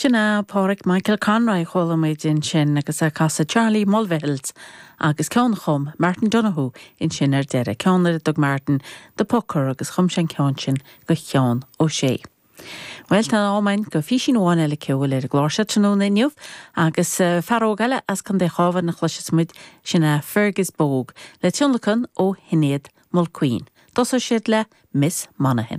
Sinna Pádraig Michael Conroy chola méid in sin agus a casa Charlie Mulvihils agus ceann chum Martin Donoghue in sin deire ceannar Doug Martin de pocar agus chum sin ceann sin go cheann ó sé. Well tá ámain go fí sin óin eile ceúil ar a gláirse tróna inniuh agus fearóg eile as can de chábhar na chluiseasmuid sinna Fergus Bóg le tionlachan ó Hinéad Mulqueen. Dosa siad le Miss Monaghan.